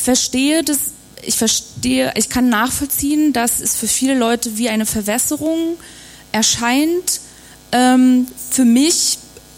ich kann nachvollziehen, dass es für viele Leute wie eine Verwässerung erscheint. Für mich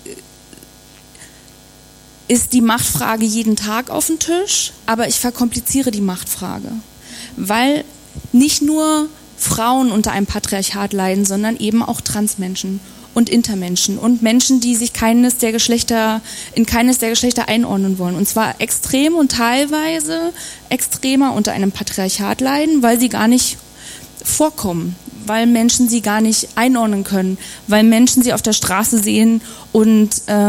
ist die Machtfrage jeden Tag auf dem Tisch, aber ich verkompliziere die Machtfrage, weil nicht nur Frauen unter einem Patriarchat leiden, sondern eben auch Transmenschen und Intermenschen und Menschen, die sich in keines der Geschlechter einordnen wollen. Und zwar extrem und teilweise extremer unter einem Patriarchat leiden, weil sie gar nicht vorkommen, weil Menschen sie gar nicht einordnen können, weil Menschen sie auf der Straße sehen und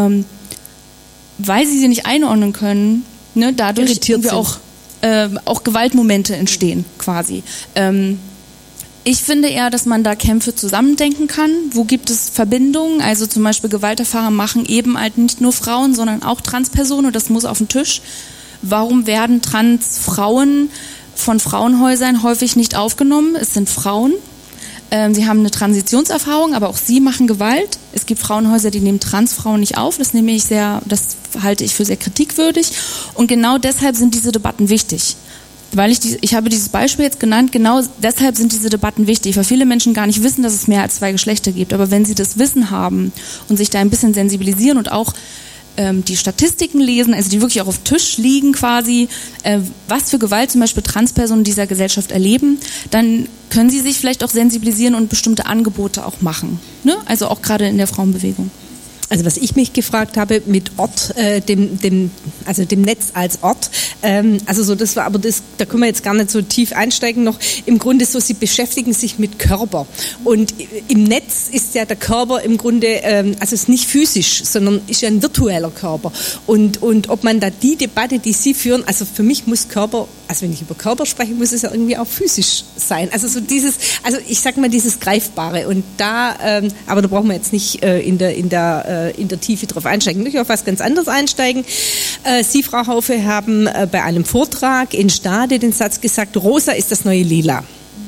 weil sie nicht einordnen können, ne, dadurch irgendwie auch Gewaltmomente entstehen quasi. Ich finde eher, dass man da Kämpfe zusammendenken kann. Wo gibt es Verbindungen? Also zum Beispiel Gewalterfahrungen machen eben halt nicht nur Frauen, sondern auch Transpersonen und das muss auf den Tisch. Warum werden Transfrauen von Frauenhäusern häufig nicht aufgenommen? Es sind Frauen. Sie haben eine Transitionserfahrung, aber auch sie machen Gewalt. Es gibt Frauenhäuser, die nehmen Transfrauen nicht auf. Das halte ich für sehr kritikwürdig. Und genau deshalb sind diese Debatten wichtig. Weil ich habe dieses Beispiel jetzt genannt, genau deshalb sind diese Debatten wichtig, weil viele Menschen gar nicht wissen, dass es mehr als 2 Geschlechter gibt. Aber wenn sie das Wissen haben und sich da ein bisschen sensibilisieren und auch die Statistiken lesen, also die wirklich auch auf dem Tisch liegen quasi, was für Gewalt zum Beispiel Transpersonen in dieser Gesellschaft erleben, dann können sie sich vielleicht auch sensibilisieren und bestimmte Angebote auch machen. Ne? Also auch gerade in der Frauenbewegung. Also was ich mich gefragt habe mit Ort, dem Netz als Ort, da können wir jetzt gar nicht so tief einsteigen noch. Im Grunde so, sie beschäftigen sich mit Körper und im Netz ist ja der Körper im Grunde, also ist nicht physisch, sondern ist ja ein virtueller Körper und ob man da die Debatte, die Sie führen, also für mich muss Körper, also wenn ich über Körper spreche, muss es ja irgendwie auch physisch sein. Also so dieses, also ich sag mal dieses Greifbare und da, aber da brauchen wir jetzt nicht in der Tiefe drauf einsteigen. Ich möchte auf was ganz anderes einsteigen. Sie, Frau Haufe, haben bei einem Vortrag in Stade den Satz gesagt, Rosa ist das neue Lila.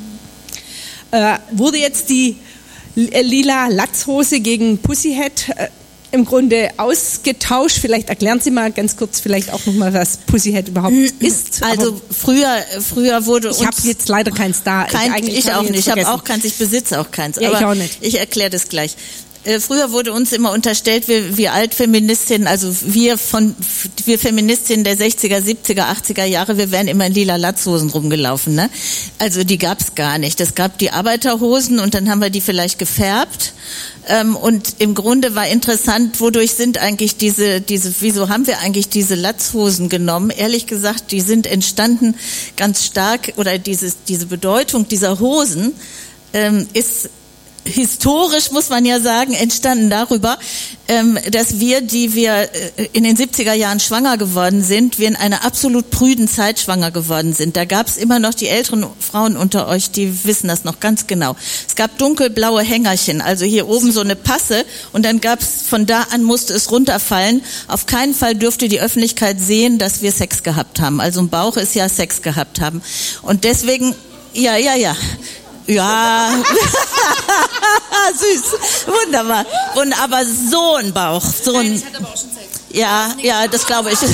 Wurde jetzt die lila Latzhose gegen Pussyhead im Grunde ausgetauscht? Vielleicht erklären Sie mal ganz kurz vielleicht auch nochmal, was Pussyhead überhaupt ist. Also früher wurde uns... Ich habe jetzt leider keins da. Ich auch nicht. Ich habe auch keins, ich besitze auch keins. Ja, aber ich auch nicht. Ich erkläre das gleich. Früher wurde uns immer unterstellt, wir Altfeministinnen, also wir Feministinnen der 60er, 70er, 80er Jahre, wir wären immer in lila Latzhosen rumgelaufen, ne? Also die gab's gar nicht. Es gab die Arbeiterhosen und dann haben wir die vielleicht gefärbt. Und im Grunde war interessant, wodurch sind eigentlich wieso haben wir eigentlich diese Latzhosen genommen? Ehrlich gesagt, die sind entstanden ganz stark, oder diese Bedeutung dieser Hosen ist historisch, muss man ja sagen, entstanden darüber, dass wir in den 70er Jahren schwanger geworden sind, wir in einer absolut prüden Zeit schwanger geworden sind. Da gab es immer noch, die älteren Frauen unter euch, die wissen das noch ganz genau. Es gab dunkelblaue Hängerchen, also hier oben so eine Passe, und dann gab es, von da an musste es runterfallen. Auf keinen Fall dürfte die Öffentlichkeit sehen, dass wir Sex gehabt haben. Also ein Bauch ist ja Sex gehabt haben. Und deswegen, ja. Ja, süß, wunderbar. Aber so ein Bauch, so ein. Nein, das hat aber auch schon Zeit. Ja, das glaube ich.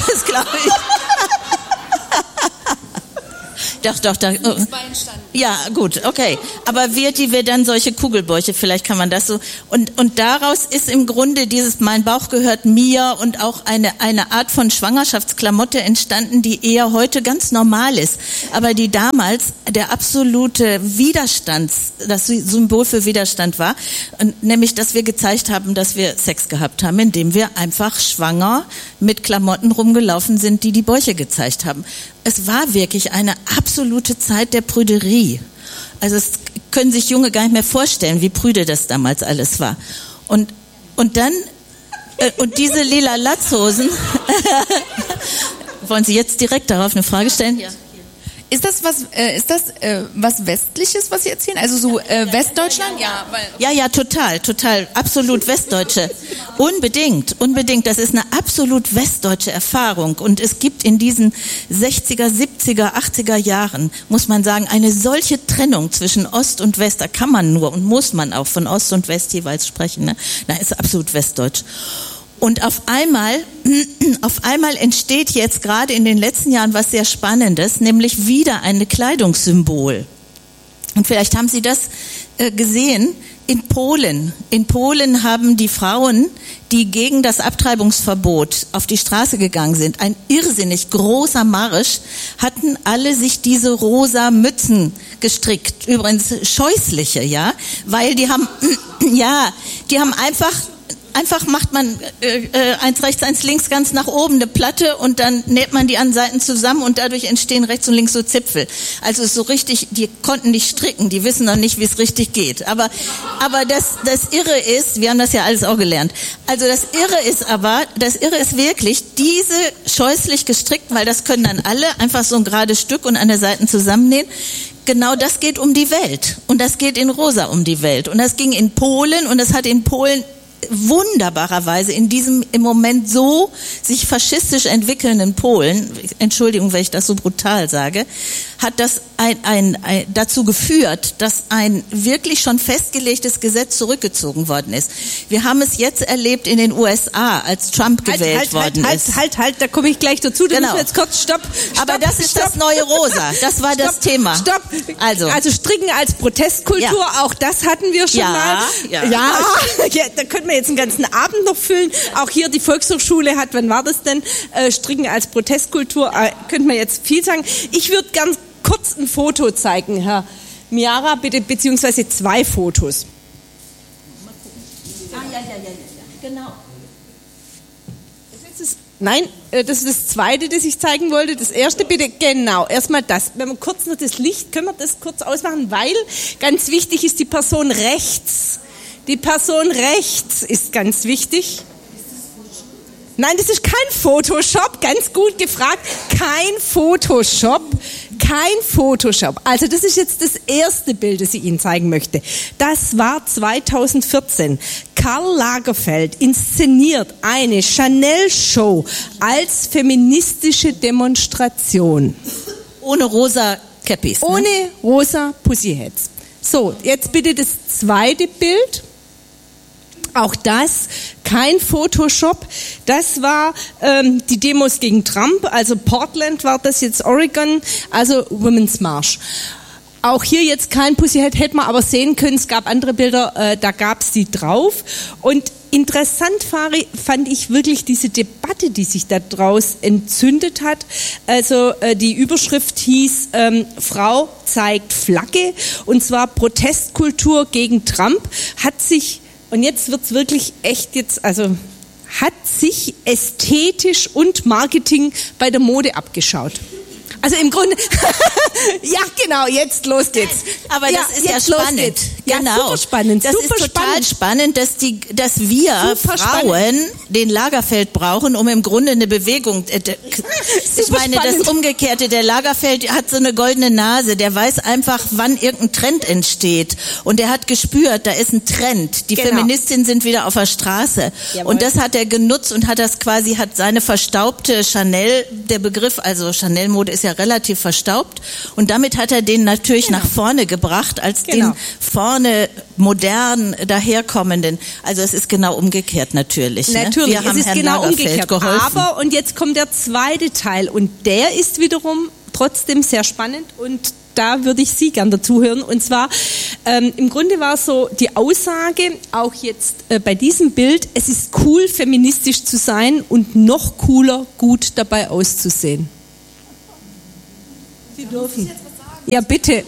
Doch. Ja, gut, okay. Aber wir dann solche Kugelbäuche, vielleicht kann man das so. Und daraus ist im Grunde mein Bauch gehört mir und auch eine Art von Schwangerschaftsklamotte entstanden, die eher heute ganz normal ist. Aber die damals der absolute das Symbol für Widerstand war. Nämlich, dass wir gezeigt haben, dass wir Sex gehabt haben, indem wir einfach schwanger mit Klamotten rumgelaufen sind, die Bäuche gezeigt haben. Es war wirklich eine absolute Zeit der Prüderie. Also es können sich Junge gar nicht mehr vorstellen, wie prüde das damals alles war. Und dann, und diese lila Latzhosen, wollen Sie jetzt direkt darauf eine Frage stellen? Ja. Ist das was Westliches, was Sie erzählen? Also so Westdeutschland? Ja, total, absolut Westdeutsche. Unbedingt. Das ist eine absolut westdeutsche Erfahrung. Und es gibt in diesen 60er, 70er, 80er Jahren, muss man sagen, eine solche Trennung zwischen Ost und West. Da kann man nur und muss man auch von Ost und West jeweils sprechen. Ne? Na, ist absolut westdeutsch. Und auf einmal entsteht jetzt gerade in den letzten Jahren was sehr Spannendes, nämlich wieder ein Kleidungssymbol. Und vielleicht haben Sie das gesehen in Polen. In Polen haben die Frauen, die gegen das Abtreibungsverbot auf die Straße gegangen sind, ein irrsinnig großer Marsch, hatten alle sich diese rosa Mützen gestrickt. Übrigens scheußliche, ja, weil die haben einfach macht man eins rechts, eins links, ganz nach oben eine Platte und dann näht man die an Seiten zusammen und dadurch entstehen rechts und links so Zipfel. Also so richtig, die konnten nicht stricken, die wissen noch nicht, wie es richtig geht. Aber das Irre ist, wir haben das ja alles auch gelernt, also das Irre ist wirklich, diese scheußlich gestrickt, weil das können dann alle, einfach so ein gerades Stück und an der Seite zusammennähen. Genau das geht um die Welt und das geht in rosa um die Welt und das ging in Polen und das hat in Polen wunderbarerweise in diesem im Moment so sich faschistisch entwickelnden Polen, Entschuldigung, wenn ich das so brutal sage, hat das dazu geführt, dass ein wirklich schon festgelegtes Gesetz zurückgezogen worden ist. Wir haben es jetzt erlebt in den USA, als Trump gewählt worden ist. Da komme ich gleich dazu. Genau. Müssen wir jetzt kurz stopp. Aber das ist das neue Rosa. Das war das Thema. Stopp. Also Stricken als Protestkultur, ja. Auch das hatten wir schon mal. Ja, da könnten wir jetzt einen ganzen Abend noch füllen. Auch hier die Volkshochschule hat, wann war das denn? Stricken als Protestkultur, könnte man jetzt viel sagen. Ich würde ganz kurz ein Foto zeigen, Herr Miara, bitte, beziehungsweise 2 Fotos. Ja, genau. Nein, das ist das zweite, das ich zeigen wollte. Das erste bitte, genau, erstmal das. Wenn wir kurz noch das Licht, können wir das kurz ausmachen, weil ganz wichtig ist die Person rechts. Die Person rechts ist ganz wichtig. Nein, das ist kein Photoshop, ganz gut gefragt. Kein Photoshop. Also das ist jetzt das erste Bild, das ich Ihnen zeigen möchte. Das war 2014. Karl Lagerfeld inszeniert eine Chanel-Show als feministische Demonstration. Ohne rosa Cappies. Ne? Ohne rosa Pussyhats. So, jetzt bitte das zweite Bild. Auch das, kein Photoshop. Das war die Demos gegen Trump, also Portland war das, jetzt Oregon, also Women's March. Auch hier jetzt kein Pussyhat, hätte man aber sehen können, es gab andere Bilder, da gab es die drauf. Und interessant fand ich wirklich diese Debatte, die sich da draus entzündet hat. Also die Überschrift hieß, Frau zeigt Flagge, und zwar Protestkultur gegen Trump, hat sich, und jetzt wird's wirklich echt hat sich ästhetisch und Marketing bei der Mode abgeschaut. Also im Grunde, ja genau, jetzt los geht's. Aber das ist ja spannend. Genau. Ja, super spannend. Das ist total spannend, dass wir Frauen den Lagerfeld brauchen, um im Grunde eine Bewegung. Ich meine, das Umgekehrte, der Lagerfeld hat so eine goldene Nase, der weiß einfach, wann irgendein Trend entsteht. Und der hat gespürt, da ist ein Trend. Die Feministinnen sind wieder auf der Straße. Jawohl. Und das hat er genutzt und hat seine verstaubte Chanel, der Begriff, also Chanel-Mode ist ja relativ verstaubt, und damit hat er den natürlich nach vorne gebracht, als den vorne modern daherkommenden. Also es ist genau umgekehrt natürlich. Natürlich, Wir haben es ist Herrn genau Lagerfeld umgekehrt. geholfen. Aber, und jetzt kommt der zweite Teil, und der ist wiederum trotzdem sehr spannend, und da würde ich Sie gern dazuhören. Und zwar, im Grunde war so die Aussage, auch jetzt bei diesem Bild, es ist cool, feministisch zu sein und noch cooler, gut dabei auszusehen. Sie dürfen. Ja, bitte.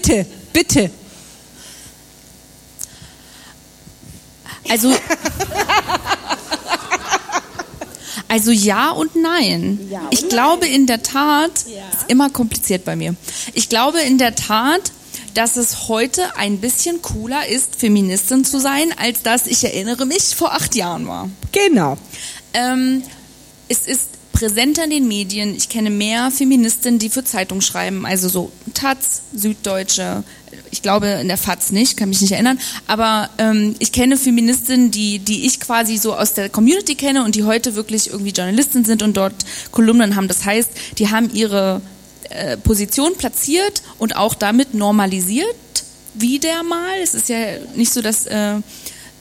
Also ja und nein. Ich glaube in der Tat, ist immer kompliziert bei mir. Ich glaube in der Tat, dass es heute ein bisschen cooler ist, Feministin zu sein, als das, ich erinnere mich, vor 8 Jahren war. Genau. Es ist präsenter in den Medien. Ich kenne mehr Feministinnen, die für Zeitungen schreiben, also so Taz, Süddeutsche, ich glaube in der FAZ nicht, kann mich nicht erinnern, aber ich kenne Feministinnen, die ich quasi so aus der Community kenne und die heute wirklich irgendwie Journalistin sind und dort Kolumnen haben. Das heißt, die haben ihre Position platziert und auch damit normalisiert wieder mal. Es ist ja nicht so, dass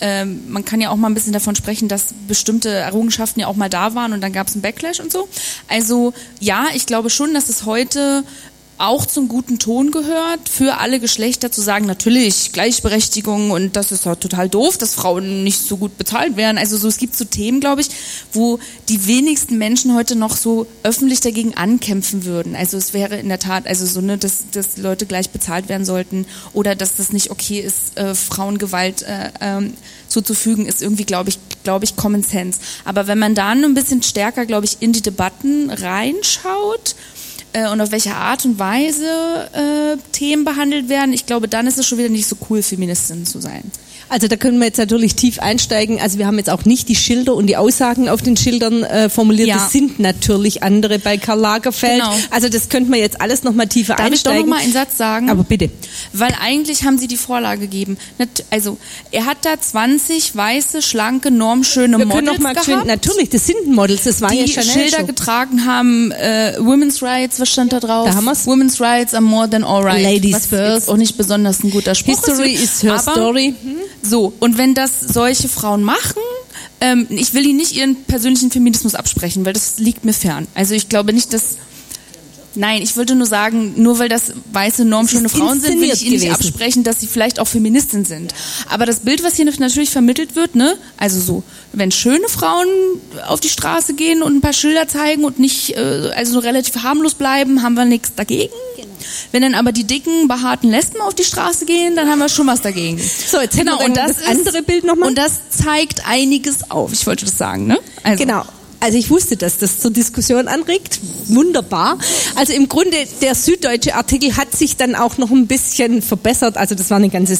man kann ja auch mal ein bisschen davon sprechen, dass bestimmte Errungenschaften ja auch mal da waren und dann gab es einen Backlash und so. Also ja, ich glaube schon, dass es heute auch zum guten Ton gehört, für alle Geschlechter zu sagen, natürlich Gleichberechtigung und das ist ja total doof, dass Frauen nicht so gut bezahlt werden. Also so, es gibt so Themen, glaube ich, wo die wenigsten Menschen heute noch so öffentlich dagegen ankämpfen würden. Also es wäre in der Tat, also so, ne, dass Leute gleich bezahlt werden sollten oder dass das nicht okay ist, Frauengewalt zuzufügen, ist irgendwie, glaube ich, Common Sense. Aber wenn man dann ein bisschen stärker, glaube ich, in die Debatten reinschaut, und auf welche Art und Weise Themen behandelt werden, ich glaube, dann ist es schon wieder nicht so cool, Feministin zu sein. Also da können wir jetzt natürlich tief einsteigen. Also wir haben jetzt auch nicht die Schilder und die Aussagen auf den Schildern formuliert. Ja. Das sind natürlich andere bei Karl Lagerfeld. Genau. Also das könnte man jetzt alles nochmal tiefer einsteigen. Darf ich doch nochmal einen Satz sagen? Aber bitte. Weil eigentlich haben sie die Vorlage gegeben. Also er hat da 20 weiße, schlanke, normschöne Models gehabt. Natürlich, das sind Models. Das war die ja Chanel Schilder Show. Getragen haben, Women's Rights, was stand da drauf? Da haben wir's. Women's Rights are more than alright. Ladies was first. Auch nicht besonders ein guter Spruch. History is her story. So, und wenn das solche Frauen machen, ich will ihnen nicht ihren persönlichen Feminismus absprechen, weil das liegt mir fern. Also ich glaube nicht, dass... Nein, ich wollte nur sagen, nur weil das weiße, normschöne Frauen sind, will ich ihnen nicht absprechen, dass sie vielleicht auch Feministin sind. Aber das Bild, was hier natürlich vermittelt wird, ne, also so, wenn schöne Frauen auf die Straße gehen und ein paar Schilder zeigen und nicht, also relativ harmlos bleiben, haben wir nichts dagegen. Genau. Wenn dann aber die dicken, behaarten Lesben auf die Straße gehen, dann haben wir schon was dagegen. So, jetzt genau, und das andere Bild nochmal. Und das zeigt einiges auf, ich wollte das sagen, ne? Also. Genau. Also ich wusste, dass das zur Diskussion anregt. Wunderbar. Also im Grunde, der süddeutsche Artikel hat sich dann auch noch ein bisschen verbessert. Also das war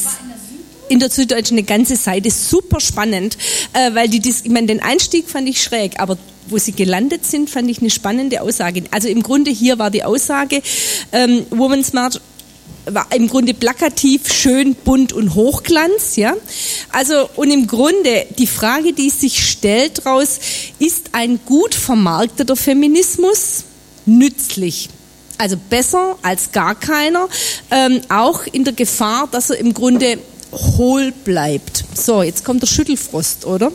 in der Süddeutschen eine ganze Seite. Super spannend, weil ich meine, den Einstieg fand ich schräg, aber wo sie gelandet sind, fand ich eine spannende Aussage. Also im Grunde hier war die Aussage, Women's March war im Grunde plakativ, schön, bunt und Hochglanz, ja. Also, und im Grunde, die Frage, die sich stellt daraus, ist ein gut vermarkteter Feminismus nützlich? Also besser als gar keiner, auch in der Gefahr, dass er im Grunde hohl bleibt. So, jetzt kommt der Schüttelfrost, oder?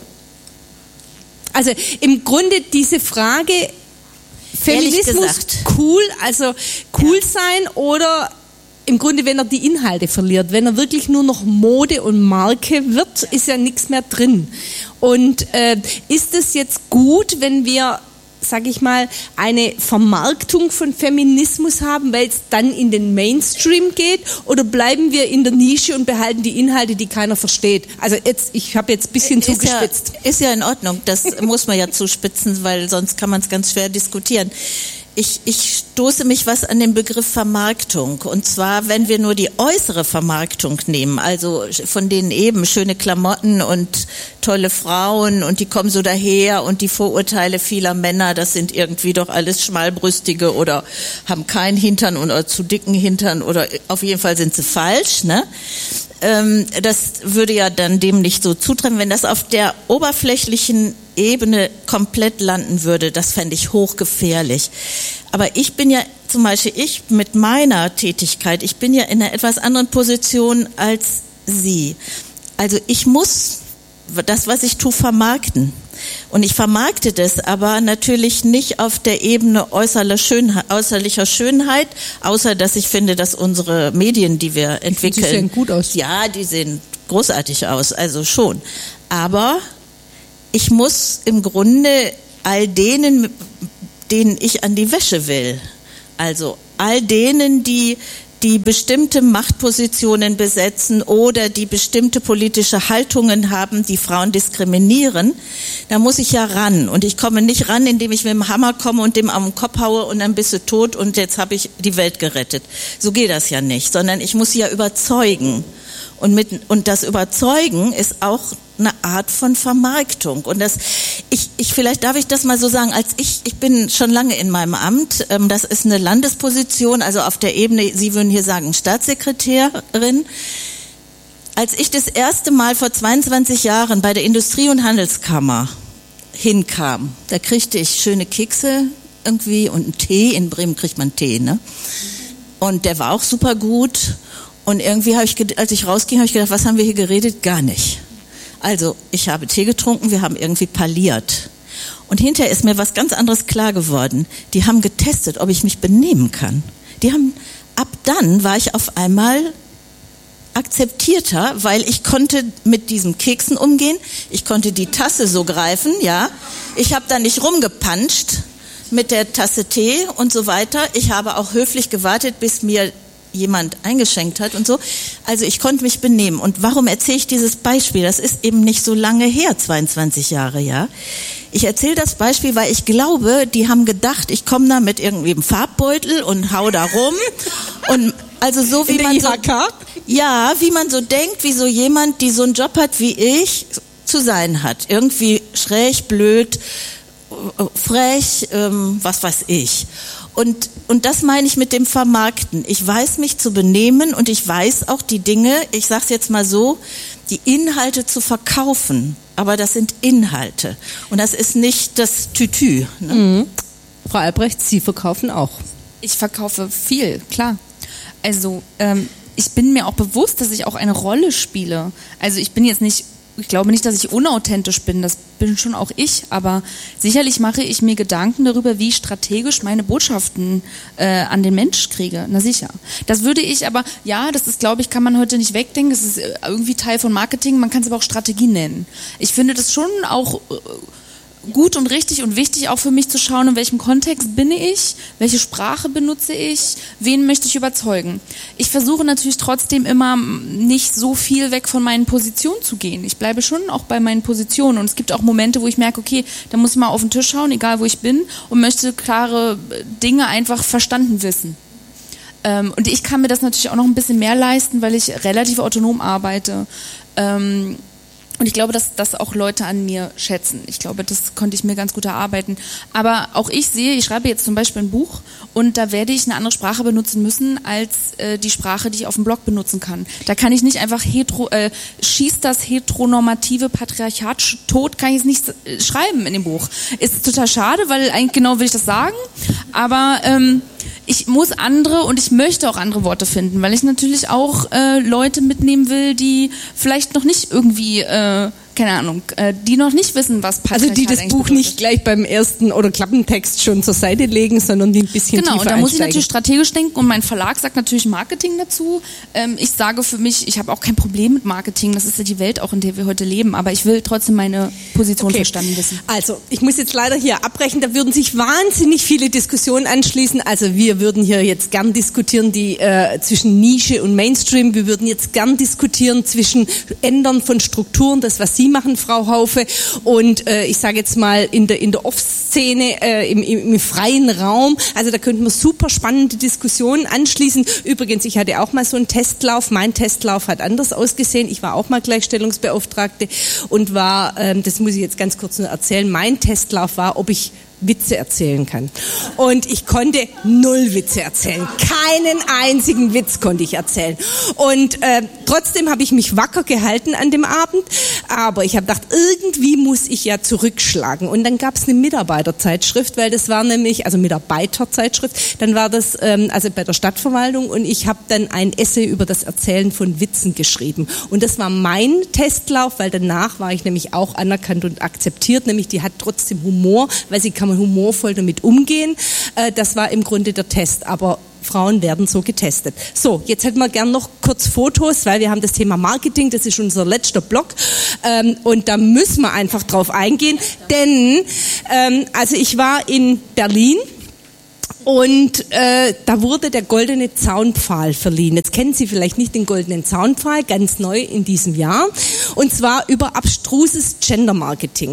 Also, im Grunde diese Frage, Feminismus cool, also cool sein oder im Grunde, wenn er die Inhalte verliert, wenn er wirklich nur noch Mode und Marke wird, ist ja nichts mehr drin. Und ist es jetzt gut, wenn wir, sage ich mal, eine Vermarktung von Feminismus haben, weil es dann in den Mainstream geht, oder bleiben wir in der Nische und behalten die Inhalte, die keiner versteht? Also jetzt, ich habe jetzt ein bisschen zugespitzt. Ist ja in Ordnung, das muss man ja zuspitzen, weil sonst kann man es ganz schwer diskutieren. Ich stoße mich was an den Begriff Vermarktung. Und zwar, wenn wir nur die äußere Vermarktung nehmen, also von denen eben schöne Klamotten und tolle Frauen und die kommen so daher und die Vorurteile vieler Männer, das sind irgendwie doch alles Schmalbrüstige oder haben keinen Hintern oder zu dicken Hintern oder auf jeden Fall sind sie falsch, ne? Das würde ja dann dem nicht so zutreffen, wenn das auf der oberflächlichen Ebene komplett landen würde. Das fände ich hochgefährlich. Aber ich bin ja zum Beispiel, ich mit meiner Tätigkeit, ich bin ja in einer etwas anderen Position als Sie. Also ich muss das, was ich tue, vermarkten. Und ich vermarkte das aber natürlich nicht auf der Ebene äußerlicher Schönheit, außer dass ich finde, dass unsere Medien, die wir entwickeln, die sehen gut aus. Ja, die sehen großartig aus, also schon. Aber ich muss im Grunde all denen ich an die Wäsche will, also all denen, die bestimmte Machtpositionen besetzen oder die bestimmte politische Haltungen haben, die Frauen diskriminieren, da muss ich ja ran. Und ich komme nicht ran, indem ich mit dem Hammer komme und dem am Kopf haue und dann bist du tot und jetzt habe ich die Welt gerettet. So geht das ja nicht, sondern ich muss sie ja überzeugen. Und das Überzeugen ist auch eine Art von Vermarktung. Und vielleicht darf ich das mal so sagen, ich bin schon lange in meinem Amt, das ist eine Landesposition, also auf der Ebene, Sie würden hier sagen Staatssekretärin. Als ich das erste Mal vor 22 Jahren bei der Industrie- und Handelskammer hinkam, da kriegte ich schöne Kekse irgendwie und einen Tee, in Bremen kriegt man Tee, ne? Und der war auch super gut. Und irgendwie als ich rausging, habe ich gedacht, was haben wir hier geredet? Gar nicht. Also, ich habe Tee getrunken, wir haben irgendwie parliert. Und hinterher ist mir was ganz anderes klar geworden. Die haben getestet, ob ich mich benehmen kann. Ab dann war ich auf einmal akzeptierter, weil ich konnte mit diesen Keksen umgehen. Ich konnte die Tasse so greifen, ja. Ich habe da nicht rumgepanscht mit der Tasse Tee und so weiter. Ich habe auch höflich gewartet, bis mir jemand eingeschenkt hat und so. Also ich konnte mich benehmen. Und warum erzähle ich dieses Beispiel? Das ist eben nicht so lange her, 22 Jahre, ja. Ich erzähle das Beispiel, weil ich glaube, die haben gedacht, ich komme da mit irgendwie einem Farbbeutel und hau da rum. Und also so wie man so, ja, wie man so denkt, wie so jemand, die so einen Job hat wie ich, zu sein hat. Irgendwie schräg, blöd, frech, was weiß ich. Und das meine ich mit dem Vermarkten. Ich weiß mich zu benehmen und ich weiß auch die Dinge, ich sage es jetzt mal so, die Inhalte zu verkaufen. Aber das sind Inhalte. Und das ist nicht das Tütü. Ne? Mhm. Frau Albrecht, Sie verkaufen auch. Ich verkaufe viel, klar. Also ich bin mir auch bewusst, dass ich auch eine Rolle spiele. Also ich glaube nicht, dass ich unauthentisch bin, das bin schon auch ich, aber sicherlich mache ich mir Gedanken darüber, wie ich strategisch meine Botschaften an den Mensch kriege, na sicher. Das würde ich aber, ja, das ist, glaube ich, kann man heute nicht wegdenken, das ist irgendwie Teil von Marketing, man kann es aber auch Strategie nennen. Ich finde das schon auch gut und richtig und wichtig auch für mich zu schauen, in welchem Kontext bin ich, welche Sprache benutze ich, wen möchte ich überzeugen. Ich versuche natürlich trotzdem immer nicht so viel weg von meinen Positionen zu gehen. Ich bleibe schon auch bei meinen Positionen und es gibt auch Momente, wo ich merke, okay, da muss ich mal auf den Tisch schauen, egal wo ich bin und möchte klare Dinge einfach verstanden wissen. Und ich kann mir das natürlich auch noch ein bisschen mehr leisten, weil ich relativ autonom arbeite. Und ich glaube, dass das auch Leute an mir schätzen. Ich glaube, das konnte ich mir ganz gut erarbeiten. Aber auch ich schreibe jetzt zum Beispiel ein Buch und da werde ich eine andere Sprache benutzen müssen als die Sprache, die ich auf dem Blog benutzen kann. Da kann ich nicht einfach schießt das heteronormative Patriarchat tot, kann ich es nicht schreiben in dem Buch. Ist total schade, weil eigentlich genau will ich das sagen, aber ich muss und ich möchte auch andere Worte finden, weil ich natürlich auch Leute mitnehmen will, die vielleicht noch nicht irgendwie, keine Ahnung, die noch nicht wissen, was Patriarchat also die das Buch bedeutet. Nicht gleich beim ersten oder Klappentext schon zur Seite legen, sondern die ein bisschen tiefer einsteigen. Genau, und da muss ich natürlich strategisch denken und mein Verlag sagt natürlich Marketing dazu. Ich sage für mich, ich habe auch kein Problem mit Marketing, das ist ja die Welt auch, in der wir heute leben, aber ich will trotzdem meine Position verstanden wissen. Also, ich muss jetzt leider hier abbrechen, da würden sich wahnsinnig viele Diskussionen anschließen, also wir würden hier jetzt gern diskutieren zwischen Nische und Mainstream, wir würden jetzt gern diskutieren zwischen Ändern von Strukturen, das was Sie machen, Frau Haufe, und ich sage jetzt mal in der Off-Szene, im freien Raum. Also da könnten wir super spannende Diskussionen anschließen. Übrigens, ich hatte auch mal so einen Testlauf. Mein Testlauf hat anders ausgesehen. Ich war auch mal Gleichstellungsbeauftragte und war, das muss ich jetzt ganz kurz nur erzählen, mein Testlauf war, ob ich Witze erzählen kann. Und ich konnte 0 Witze erzählen. Keinen einzigen Witz konnte ich erzählen. Und trotzdem habe ich mich wacker gehalten an dem Abend. Aber ich habe gedacht, irgendwie muss ich ja zurückschlagen. Und dann gab es eine Mitarbeiterzeitschrift, weil das war nämlich, also Mitarbeiterzeitschrift, dann war das also bei der Stadtverwaltung und ich habe dann ein Essay über das Erzählen von Witzen geschrieben. Und das war mein Testlauf, weil danach war ich nämlich auch anerkannt und akzeptiert, nämlich die hat trotzdem Humor, weil sie kann man humorvoll damit umgehen. Das war im Grunde der Test, aber Frauen werden so getestet. So, jetzt hätten wir gern noch kurz Fotos, weil wir haben das Thema Marketing, das ist unser letzter Block und da müssen wir einfach drauf eingehen, denn also ich war in Berlin und da wurde der Goldene Zaunpfahl verliehen. Jetzt kennen Sie vielleicht nicht den Goldenen Zaunpfahl, ganz neu in diesem Jahr, und zwar über abstruses Gender-Marketing.